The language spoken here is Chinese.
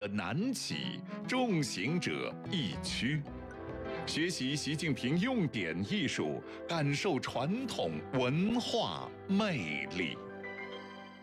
难启，重行者易趋。学习习近平用典艺术，感受传统文化魅力。